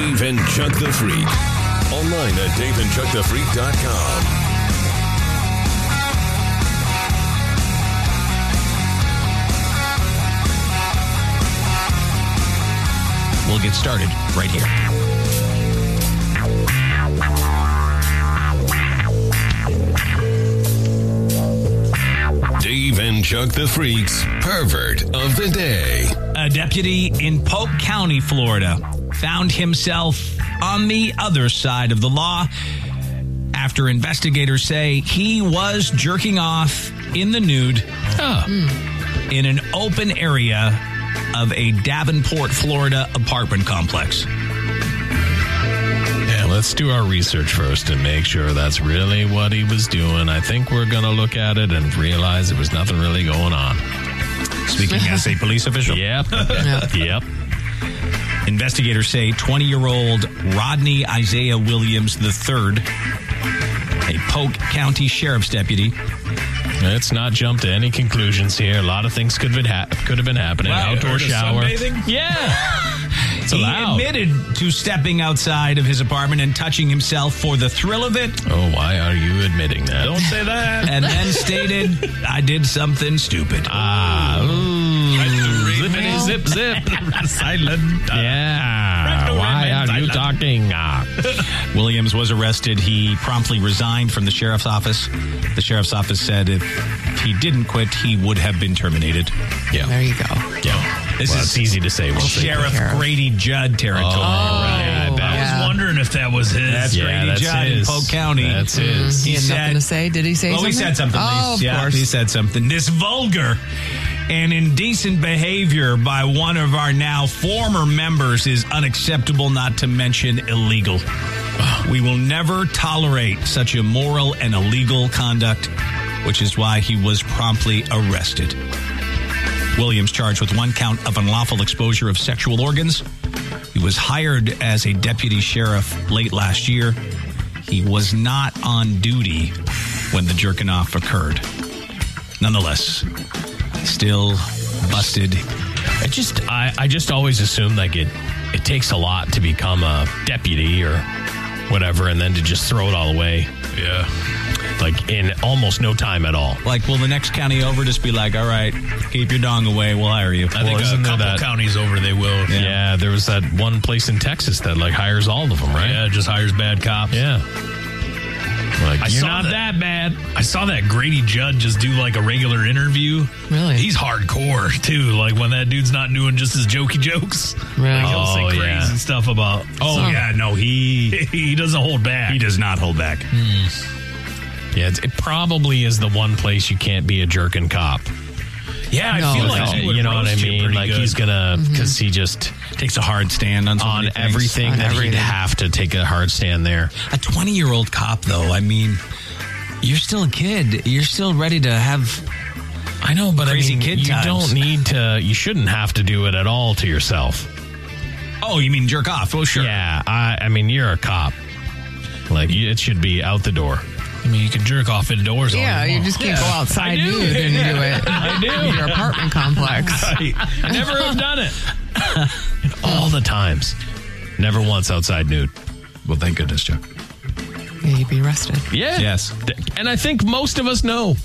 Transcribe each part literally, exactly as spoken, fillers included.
Dave and Chuck the Freak. Online at dave and chuck the freak dot com. We'll get started right here. Dave and Chuck the Freak's Pervert of the Day. A deputy in Polk County, Florida, found himself on the other side of the law after investigators say he was jerking off in the nude oh. in an open area of a Davenport, Florida apartment complex. Yeah, let's do our research first and make sure that's really what he was doing. I think we're going to look at it and realize there was nothing really going on. Speaking as a police official? Yep. Yep. Yep. Investigators say twenty-year-old Rodney Isaiah Williams the third, a Polk County Sheriff's deputy. Let's not jump to any conclusions here. A lot of things could have been, ha- could have been happening. Wow, Outdoor shower. Sunbathing? Yeah. It's he allowed. admitted to stepping outside of his apartment and touching himself for the thrill of it. Oh, why are you admitting that? Don't say that. And then stated, I did something stupid. Ah, ooh. Zippity zip zip. Silent. Yeah. Why are you talking? Williams was arrested. He promptly resigned from the sheriff's office. The sheriff's office said if he didn't quit, he would have been terminated. Yeah. There you go. Yeah. This well, is easy to say. We'll Sheriff Sheriff. Grady Judd territory. Oh, right. I, bet. I Yeah. was wondering if that was his. That's Yeah, Grady that's Judd his. in Polk County. That's his. He, He had said- nothing to say. Did he say Oh, something? he said something. Oh, Lise. of yeah, course. he said something. This vulgar and indecent behavior by one of our now former members is unacceptable, not to mention illegal. We will never tolerate such immoral and illegal conduct, which is why he was promptly arrested. Williams charged with one count of unlawful exposure of sexual organs. He was hired as a deputy sheriff late last year. He was not on duty when the jerking off occurred. Nonetheless, still busted. I just, I, I just always assume like it, it takes a lot to become a deputy or whatever, and then to just throw it all away. Yeah. Like in almost no time at all. Like, will the next county over just be like, all right, keep your dong away, we'll hire you? I think Well, a isn't there couple that- counties over they will. Yeah. Yeah. There was that one place in Texas that like hires all of them, right? Yeah, just hires bad cops. Yeah. Like, I you're saw not that, that- bad. I saw that Grady Judd just do like a regular interview. Really? He's hardcore too. Like when that dude's not doing just his jokey jokes. Really? Like he'll Oh, say crazy yeah. stuff about. Oh, So- yeah, no, he He doesn't hold back. he does not hold back. Yeah, it's, it probably is the one place you can't be a jerkin' cop. Yeah, I No, feel no. like he would you know what I roast you mean? pretty Like good. he's gonna, because he just Takes a hard stand on so on many things. everything On that everything. he'd have to take a hard stand there. A twenty-year-old cop, though, I mean, you're still a kid. You're still ready to have... I know, but Crazy I mean, kid you times. don't need to. You shouldn't have to do it at all to yourself. Oh, you mean jerk off? Oh, sure. Yeah, I, I mean, you're a cop. Like you, it should be out the door. I mean, you can jerk off indoors. all Yeah, you you want. just can't go outside I do. nude and do it. I do. In your apartment complex. I never have done it. And all the times, never once outside nude. Well, thank goodness, Chuck. Yeah, you'd be arrested. Yeah. Yes. And I think most of us know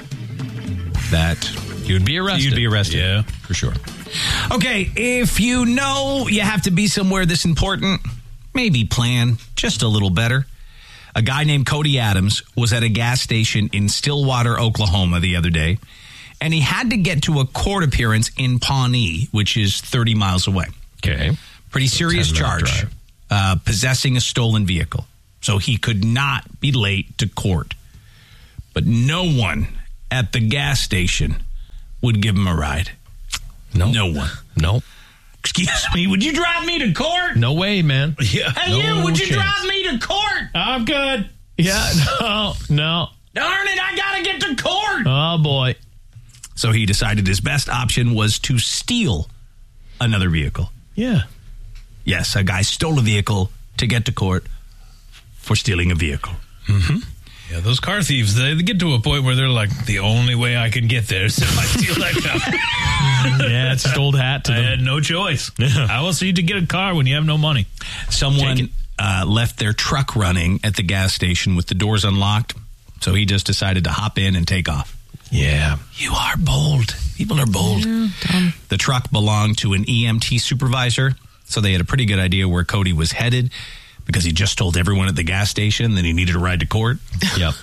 That you'd be arrested. you'd be arrested. Yeah. For sure. Okay, if you know you have to be somewhere this important, maybe plan just a little better. A guy named Cody Adams was at a gas station in Stillwater, Oklahoma the other day, and he had to get to a court appearance in Pawnee, which is thirty miles away. Okay. Pretty serious ten minute charge, drive. uh, possessing a stolen vehicle. So he could not be late to court. But no one at the gas station would give him a ride. No. No one. No. Excuse me, would you drive me to court? No way, man. Yeah. Hey, you, No would you chance. drive me to court? I'm good. Yeah. No. No. Darn it, I gotta get to court. Oh boy. So he decided his best option was to steal another vehicle. Yeah. Yes, a guy stole a vehicle to get to court for stealing a vehicle. Mm-hmm. Yeah, those car thieves, they get to a point where they're like, the only way I can get there is if I steal that car. Yeah, it's just old hat to I them. had no choice. How else are you to get a car when you have no money? Someone uh, left their truck running at the gas station with the doors unlocked, so he just decided to hop in and take off. Yeah. You are bold. People are bold. The truck belonged to an E M T supervisor, so they had a pretty good idea where Cody was headed because he just told everyone at the gas station that he needed a ride to court. Yep.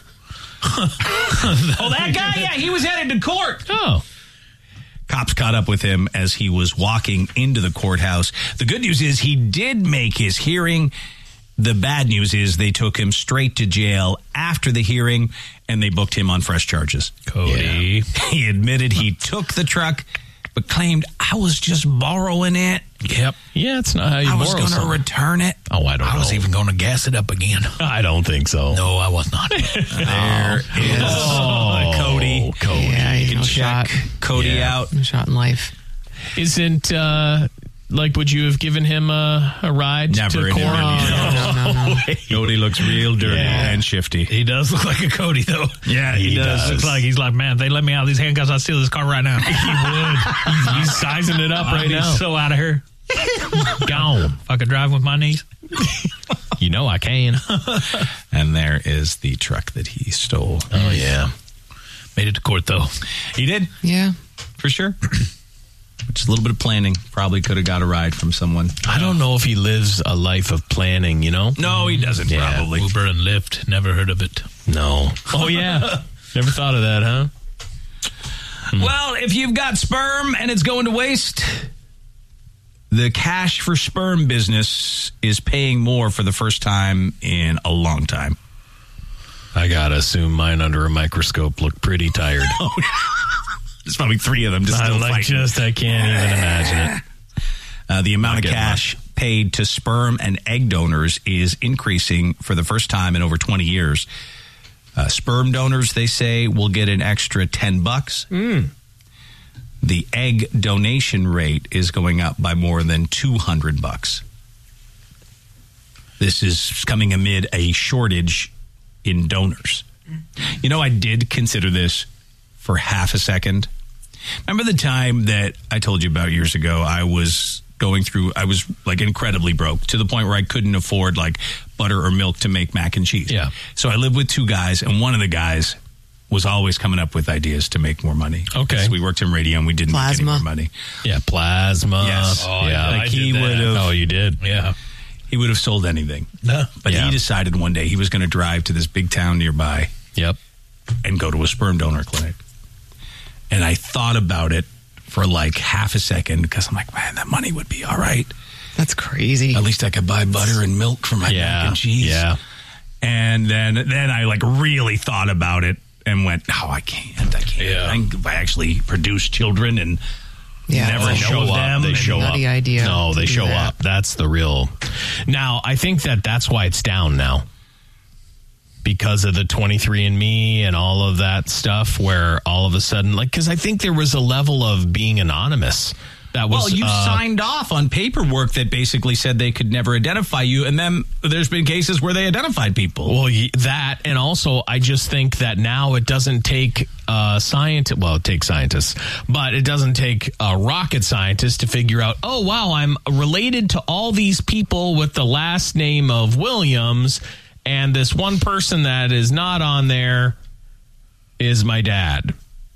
Oh, that guy? Yeah, he was headed to court. Oh. Cops caught up with him as he was walking into the courthouse. The good news is he did make his hearing. The bad news is they took him straight to jail after the hearing, and they booked him on fresh charges. Cody. He admitted he took the truck, but claimed, I was just borrowing it. Yep. Yeah, it's not how you I was borrow going to something. return it. Oh, I don't I know. was even going to gas it up again. I don't think so. No, I was not. There is Oh, Cody. Cody. Yeah, You he's can no check shot. Cody Yeah. out. No shot in life. Isn't, uh, like, would you have given him a, a ride Never to in court? a million Oh, no, no, no, no. Cody looks real dirty Yeah. and shifty. He does look like a Cody, though. Yeah, he does. Looks like he's like, man, if they let me out of these handcuffs, I'll steal this car right now. He would. He's, he's sizing it up I'd right be now. so out of here. Gone. If I could drive with my knees. You know I can. And there is the truck that he stole. Oh, yeah. Made it to court, though. He did, Yeah. for sure. Which is a little bit of planning. Probably could have got a ride from someone. I don't know if he lives a life of planning, you know? No, he doesn't, Yeah. probably. Uber and Lyft, never heard of it. No. Oh, yeah. Never thought of that, huh? Well, if you've got sperm and it's going to waste, the cash for sperm business is paying more for the first time in a long time. I gotta assume mine under a microscope look pretty tired. There's probably three of them just I still like fighting. just, I can't even imagine it. Uh, the amount Not of getting cash paid to sperm and egg donors is increasing for the first time in over twenty years. Uh, sperm donors, they say, will get an extra ten bucks. The egg donation rate is going up by more than two hundred bucks. This is coming amid a shortage in donors. You know, I did consider this for half a second. Remember the time that I told you about years ago? I was going through, I was like incredibly broke to the point where I couldn't afford like butter or milk to make mac and cheese. Yeah. So I lived with two guys, and one of the guys was always coming up with ideas to make more money. Okay. So we worked in radio and we didn't make any Plasma. more money. Yeah, plasma. Yes. Oh, yeah. yeah. Like I he did that. would have, Oh, you did? Yeah. he would have sold anything. No. But Yeah. he decided one day he was going to drive to this big town nearby Yep. and go to a sperm donor clinic. And I thought about it for like half a second because I'm like, man, that money would be all right. That's crazy. At least I could buy butter and milk for my Yeah. mac and cheese. Yeah. And then then I like really thought about it and went, no, I can't. I can't. Yeah. I, can- I actually produce children and Yeah. never They know show of up. them. They and- show up. Nutty idea No, to they do show that. up. That's the real. Now, I think that that's why it's down now. Because of the twenty-three and me and all of that stuff, where all of a sudden, like, because I think there was a level of being anonymous that was. Well, you uh, signed off on paperwork that basically said they could never identify you, and then there's been cases where they identified people. Well, y- that, and also, I just think that now it doesn't take uh, scientists. Well, it takes scientists, but it doesn't take a rocket scientist to figure out. Oh, wow, I'm related to all these people with the last name of Williams, and this one person that is not on there is my dad.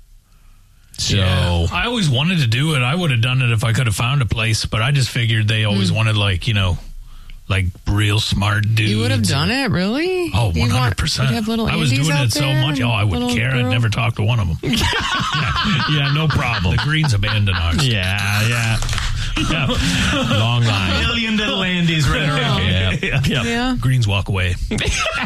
So, Yeah. I always wanted to do it. I would have done it if I could have found a place, but I just figured they always wanted, like, you know, like real smart dudes. You would have done it, really? Oh, You one want- hundred percent. you'd have little I was Andes doing out it so there much. Oh, I and wouldn't little care. I'd girl? never talk to one of them. yeah, no problem. The Greens abandoned ours. Yeah, yeah. yeah. Long line. Million little Andes right around. Yeah. Yep. Yeah. Greens walk away. Yep.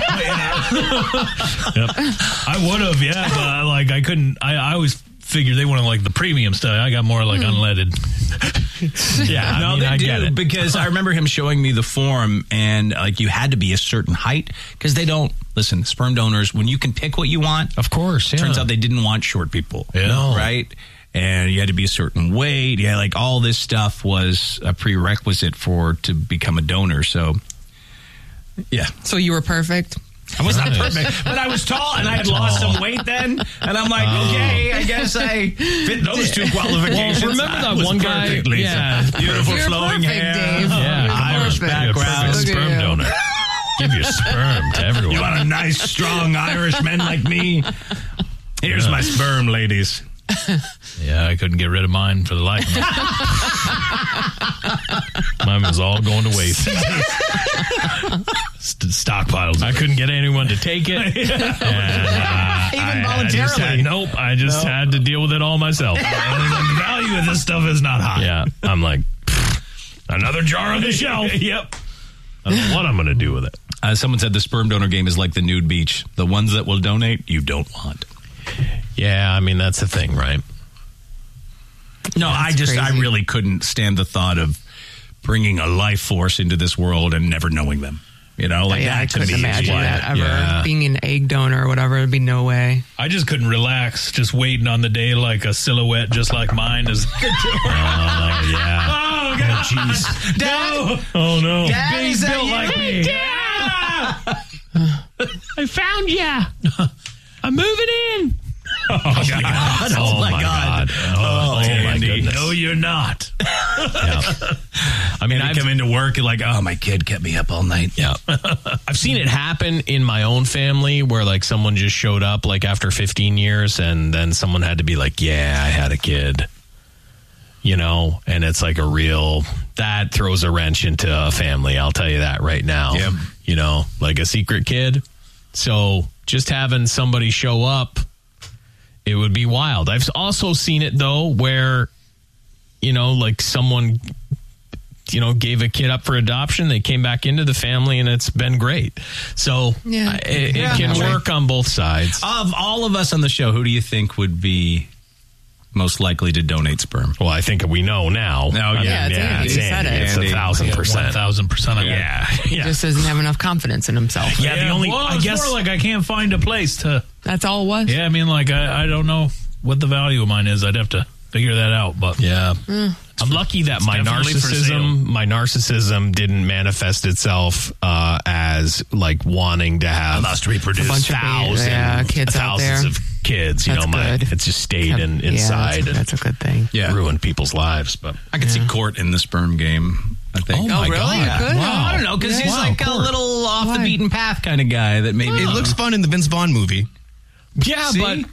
I would have, yeah, but I, like I couldn't. I, I always figured they wanted like the premium stuff. I got more like unleaded. Yeah, I no, mean, they I do get it. because I remember him showing me the form, and like you had to be a certain height because they don't listen. Sperm donors, when you can pick what you want, Of course, yeah. turns out they didn't want short people. Yeah. No. Right? And you had to be a certain weight. Yeah, like all this stuff was a prerequisite for to become a donor. So, yeah. So you were perfect? I was not perfect, but I was tall and I had lost some weight then. And I'm like, okay, I guess I fit those two qualifications. Well, remember that I was one guy? perfect, Lisa. Yeah. Beautiful You're flowing perfect, hair. Dave. Yeah, You're Irish perfect. You're a background. perfect Look at sperm you. donor. Give your sperm to everyone. You want a nice, strong Irish man like me? Here's my sperm, ladies. Yeah, I couldn't get rid of mine for the life of me. Mine was all going to waste. St- stockpiles. I couldn't get anyone to take it. And, uh, Even I- I just voluntarily. had- nope. I just had to deal with it all myself. The value of this stuff is not high. Yeah. I'm like, another jar on the shelf. Yep. I don't know what I'm going to do with it. Uh, someone said the sperm donor game is like the nude beach. The ones that will donate, you don't want. Yeah, I mean, that's the thing, right? No, I just, I crazy. really couldn't stand the thought of bringing a life force into this world and never knowing them. You know, like yeah, I that to couldn't me is imagine why- that ever. yeah. Being an egg donor or whatever, there'd be no way. I just couldn't relax, just waiting on the day like a silhouette just like mine is. Oh, yeah. Oh, God. Jeez. Dad, Oh, no. Dad, is that built you? like me. I found ya. I'm moving in. Oh, God. Oh, my God. Oh, Oh, my Andy. goodness. No, you're not. Yeah. I mean, And I I've, come into work and like, oh, my kid kept me up all night. yeah. I've seen it happen in my own family where like someone just showed up like after fifteen years and then someone had to be like, yeah, I had a kid. You know, and it's like a real, that throws a wrench into a family. I'll tell you that right now. Yep. You know, like a secret kid. So just having somebody show up, it would be wild. I've also seen it though, where, you know, like someone, you know, gave a kid up for adoption. They came back into the family and it's been great. So Yeah. I- it, Yeah. it can Okay. work on both sides. Of all of us on the show, who do you think would be most likely to donate sperm? Well, I think we know now. No, I mean, yeah, it's Andy. it's You said Andy. it. It's a Andy. thousand One percent. thousand percent. Yeah. He Yeah. just doesn't have enough confidence in himself. Yeah, the only, well, I it's guess, more like I can't find a place to. That's all it was. Yeah, I mean, like I, I don't know what the value of mine is. I'd have to figure that out. But yeah. I'm lucky that my definitely for sale. narcissism, my narcissism didn't manifest itself uh, as like wanting to have must reproduce. A bunch of thousands, yeah, kids out thousands there. of kids. You That's know, my good. it just stayed in, Yeah, inside that's, that's a good thing. Yeah. and ruined people's lives. But I could see Court in the sperm game, I think. Oh, my really? God. You could? Wow. I don't know, because he's Wow, like a Court. little off the Why? beaten path kind of guy that maybe. It looks fun in the Vince Vaughn movie. yeah, See? but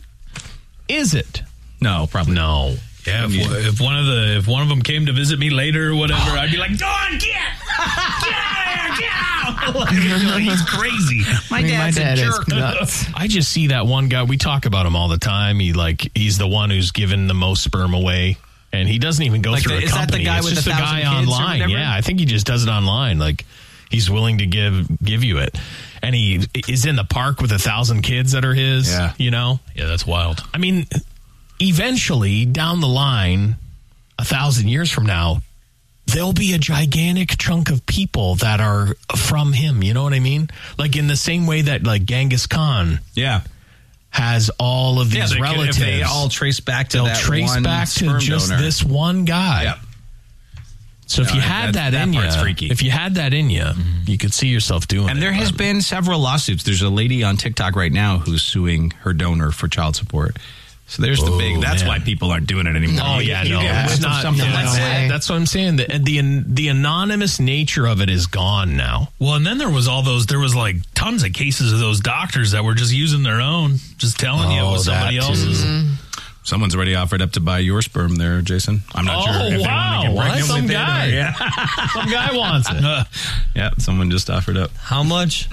is it? No, probably No. Yeah, if, if one of the if one of them came to visit me later or whatever, I'd be like, "Go on, get, get out of here, get out!" Like, he's crazy. My I mean, my dad's dad a is jerk. nuts. I just see that one guy. We talk about him all the time. He like he's the one who's given the most sperm away, and he doesn't even go Like through the- a is that the company. guy it's with just the the thousand guy kids or online. whatever? Yeah, I think he just does it online. Like he's willing to give give you it, and he is in the park with a thousand kids that are his. Yeah. You know. Yeah, that's wild. I mean, eventually down the line, a thousand years from now, there'll be a gigantic chunk of people that are from him. You know what I mean? Like in the same way that like Genghis Khan Yeah. has all of these Yeah, they could- relatives. if they all trace back to they'll that trace one back to sperm just donor. this one guy. Yep. So if No, you that- had that, that in you, part's freaky. if you had that in you, you could see yourself doing it. And there has but- been several lawsuits. There's a lady on TikTok right now who's suing her donor for child support. So there's the Oh, big. That's man. why people aren't doing it anymore. Oh yeah, You no, get it's whipped not of something no, like that's, that. that's what I'm saying. The, the the anonymous nature of it is gone now. Well, and then there was all those. There was like tons of cases of those doctors that were just using their own, just telling you it Oh, was somebody that too. else's. Someone's already offered up to buy your sperm there, Jason. I'm not Oh, sure if they wow. want to get What? pregnant Some with guy. it. Or, yeah. Some guy wants it. Uh, yeah, someone just offered up. How much?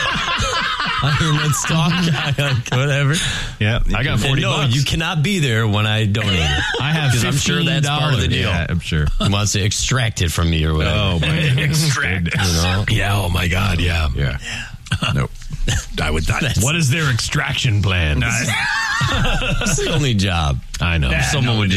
I mean, let's talk. Whatever. Yeah, I got forty no, bucks. you cannot be there when I donate it. I have Because I'm sure that's part of the deal. Yeah, I'm sure. He wants to extract it from me or whatever. Oh, my extract. You know? Yeah. Oh my God. Yeah. Yeah. Nope. I would not. What is their extraction plan? It's the only job. I know. If someone would